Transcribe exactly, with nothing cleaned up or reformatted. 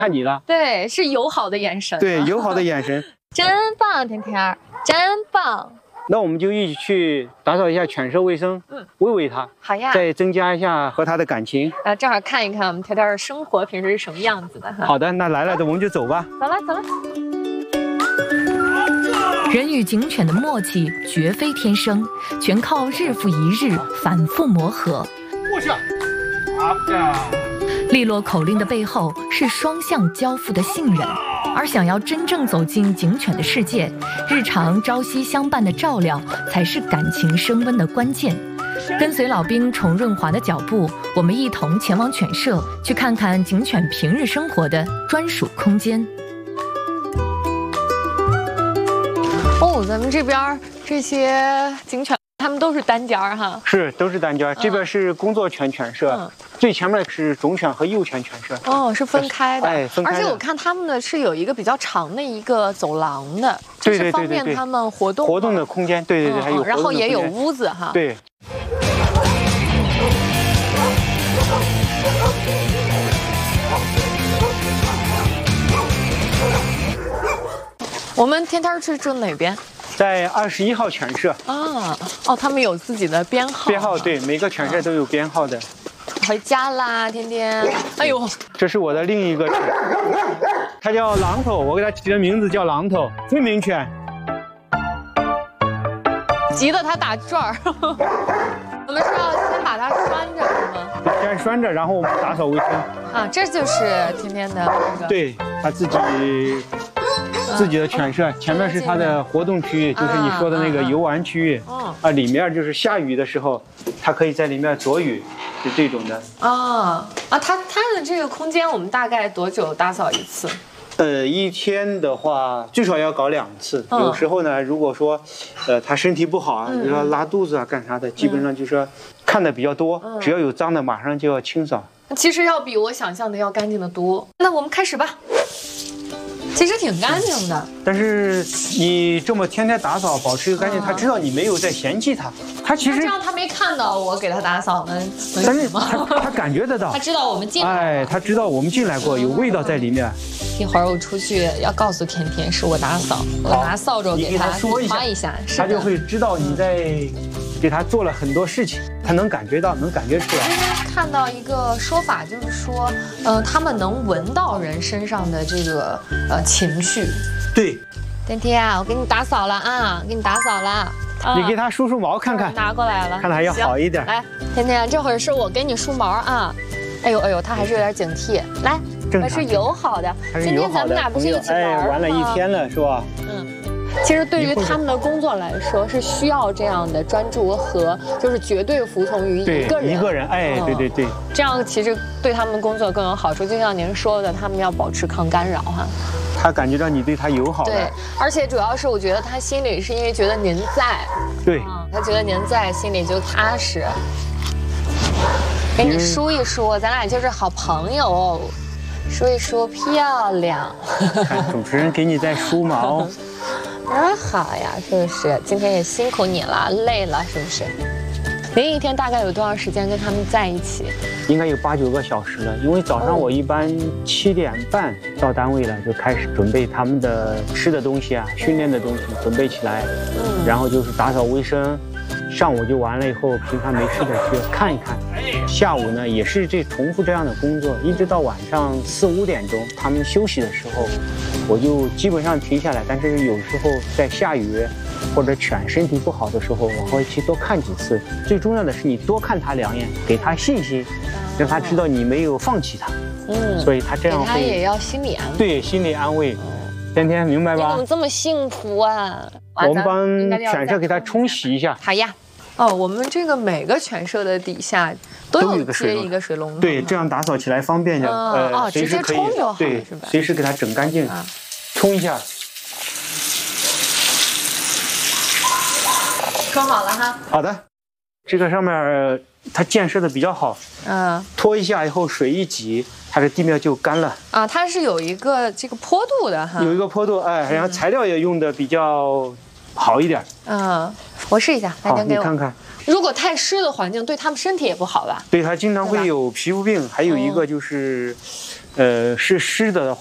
看你了。 对，是友好的眼神、啊。 对，友好的眼神。 真棒，甜甜儿，真棒。 那我们就一起去打扫一下犬舍卫生，嗯，喂喂它， 好呀， 再增加一下和它的感情。 呃，正好看一看我们甜甜儿的生活平时是什么样子的哈。 好的，那来了的我们就走吧。 走了，走了。 人与警犬的默契绝非天生，全靠日复一日反复磨合。 过去，好的。 利落口令的背后是双向交付的信任，而想要真正走进警犬的世界，日常朝夕相伴的照料才是感情升温的关键。跟随老兵崇润华的脚步，我们一同前往犬舍，去看看警犬平日生活的专属空间。 哦，咱们这边这些警犬，它们都是单间儿哈。 是，都是单间。这边是工作犬犬舍，嗯、最前面是种犬和幼犬犬舍。 哦，是分开的。 哎，分开的。 而且我看他们的是有一个比较长的一个走廊的， 对就是方便他们活动活动的空间。对对对，还有。 然后也有屋子哈。 对。 我们天天是住哪边？ 在二十一号犬舍啊。哦，他们有自己的编号。 编号对，每个犬舍都有编号的。 回家啦，天天。哎呦， 这是我的另一个犬，它叫榔头，我给它起的名字叫榔头，分明犬。 急得它打转儿。我们是要先把它拴着是吗？ 先拴着，然后我们打扫卫生。 啊，这就是天天的那个。 对，它自己。自己的犬舍，前面是它的活动区域，就是你说的那个游玩区域。嗯。啊，里面就是下雨的时候，它可以在里面躲雨，是这种的。 啊啊，它它的这个空间，我们大概多久打扫一次？ 呃，一天的话最少要搞两次。嗯、有时候呢，如果说，呃，它身体不好啊，比如说拉肚子啊干啥的，基本上就是说看的比较多，嗯、只要有脏的马上就要清扫。 其实要比我想象的要干净的多。那我们开始吧。其实挺干净的， 但是你这么天天打扫，保持一个干净，他知道你没有在嫌弃他。他其实这样他没看到我给他打扫呢， 但是他他感觉得到， 他知道我们进来， 哎，他知道我们进来过，有味道在里面。 一会儿我出去要告诉甜甜是我打扫，我拿扫帚给他说一下， 他就会知道你在给他做了很多事情，他能感觉到，能感觉出来。 看到一个说法，就是说，呃，他们能闻到人身上的这个呃情绪。 对， 甜甜啊，我给你打扫了啊，给你打扫了。 啊、你给他梳梳毛看看， 拿过来了， 看他要好一点。 来，甜甜，这会儿是我给你梳毛啊。哎呦哎呦，他还是有点警惕。来，还是友好的。今天咱们俩不是一起玩吗？ 哎，玩了一天了，是吧？ 嗯。其实对于他们的工作来说，是需要这样的专注和，就是绝对服从于一个人。 一个人，哎，对对对。 这样其实对他们工作更有好处。就像您说的，他们要保持抗干扰哈。 他感觉到你对他友好。 对，而且主要是我觉得他心里是因为觉得您在。 对。 嗯，他觉得您在，心里就踏实。给你梳一梳，咱俩就是好朋友。梳一梳，漂亮。 看主持人给你在梳毛。 多好呀，是不是？今天也辛苦你了，累了是不是？您一天大概有多长时间跟他们在一起？ 应该有八九个小时了，因为早上我一般七点半到单位了，就开始准备他们的吃的东西啊、训练的东西准备起来，嗯，然后就是打扫卫生。上午就完了以后，平常没事的去看一看。下午呢也是这重复这样的工作，一直到晚上四五点钟，他们休息的时候，我就基本上停下来。但是有时候在下雨或者犬身体不好的时候，我会去多看几次。最重要的是你多看他两眼，给他信心，让他知道你没有放弃他。嗯，所以他这样会， 他也要心理安慰。 对，心理安慰。天天明白吧？ 你怎么这么幸福啊？ 我们帮犬舍给它冲洗一下。 好呀。哦，我们这个每个犬舍的底下都有接一个水龙头。 对，这样打扫起来方便点。 呃，随时可以。 对，随时给它整干净，冲一下。 冲好了哈。 好的，这个上面它建设的比较好。嗯。拖一下以后，水一挤。它的地面就干了啊，它是有一个这个坡度的哈， 有一个坡度，哎，然后材料也用的比较好一点。 嗯，我试一下，来好，你看看。 如果太湿的环境，对他们身体也不好吧？ 对，它经常会有皮肤病，还有一个就是， 呃，是湿的的话。